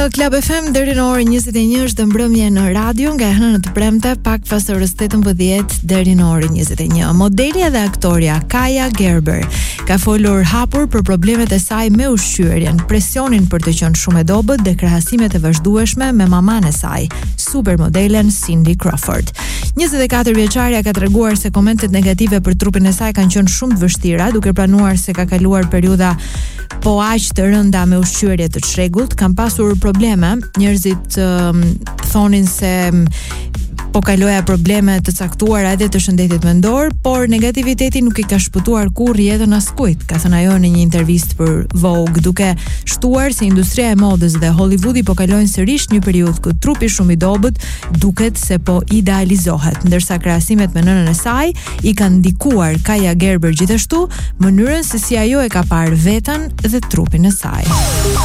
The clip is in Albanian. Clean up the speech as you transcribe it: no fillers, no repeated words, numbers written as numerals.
Club FM deri në orën 21 është mbrëmje në radio nga e hëna në të premte pak pas orës 18 deri në orën 21. Modelja dhe aktoria Kaja Gerber ka folur hapur për problemet e saj me ushqyerjen, presionin për të qenë shumë e dobët dhe krahasimet e vazhdueshme me maman e saj, supermodelen Cindy Crawford. 24 vjeçaria ka treguar se komentet negative për trupin e saj kanë qenë shumë të vështira, duke pranuar se ka kaluar periudha po aq të rënda me ushqyerje të çrregullt, kanë pasur probleme. Njerëzit thonin se po kaloja probleme të caktuara edhe të shëndetit mendor, por negativiteti nuk i ka shpëtuar kurrë jetën askujt, ka thënë ajo në një intervistë për Vogue, duke shtuar se industria e modës dhe Hollywoodi po kalojnë sërish një periudhë ku trupi shumë i dobët duket se po idealizohet, ndërsa krahasimet me nënën e saj i kanë ndikuar Kaja Gerber gjithashtu mënyrën se si ajo e ka parë veten dhe trupin e saj.